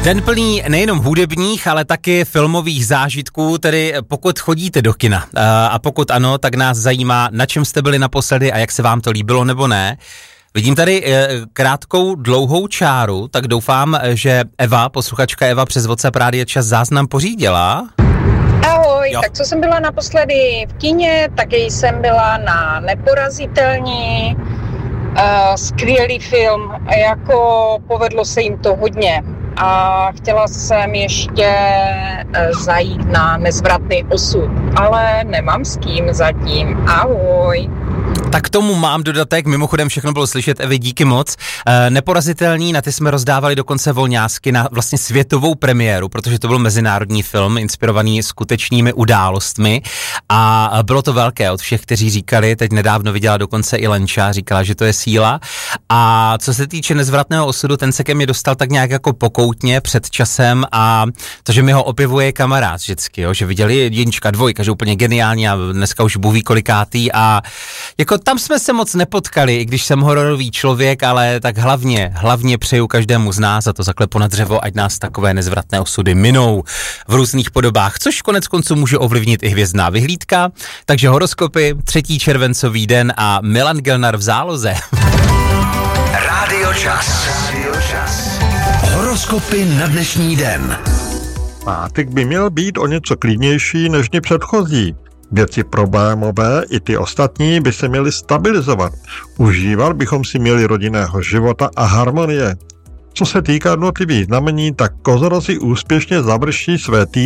Den plný nejenom hudebních, ale taky filmových zážitků, tedy pokud chodíte do kina. A pokud ano, tak nás zajímá, na čem jste byli naposledy a jak se vám to líbilo nebo ne. Vidím tady krátkou, dlouhou čáru, tak doufám, že Eva, posluchačka Eva přes WhatsApp Rádia Čas záznam pořídila. Ahoj, Jo. tak co jsem byla naposledy v kině, taky jsem byla na Neporazitelní, skvělý film, jako povedlo se jim to hodně. A chtěla jsem ještě zajít na Nezvratný osud, ale nemám s kým zatím. Ahoj. Tak k tomu mám dodatek, mimochodem všechno bylo slyšet, Evi, díky moc. Neporazitelní, na ty jsme rozdávali dokonce volňásky na vlastně světovou premiéru, protože to byl mezinárodní film, inspirovaný skutečnými událostmi a bylo to velké od všech, kteří říkali, teď nedávno viděla dokonce i Lenča, říkala, že to je síla. A co se týče Nezvratného osudu, ten se ke mně dostal tak nějak jako pokoutně před časem a to, že mi ho opěvuje kamarád vždycky, jo, že viděli jednička, dvojka, že úplně geniální a dneska už Bůh ví kolikátý a jako tam jsme se moc nepotkali, i když jsem hororový člověk, ale tak hlavně přeju každému z nás a to zaklepu na dřevo, ať nás takové nezvratné osudy minou v různých podobách, což konec konců může ovlivnit i hvězdná vyhlídka. Takže horoskopy, 3. červencový den a Milan Gelnar v záloze. Rádio Čas. Horoskopy na dnešní den. Pátek by měl být o něco klidnější než dny předchozí. Věci problémové i ty ostatní by se měly stabilizovat. Užívat bychom si měli rodinného života a harmonie. Co se týká jednotlivých znamení, tak kozorozi úspěšně završí své týdny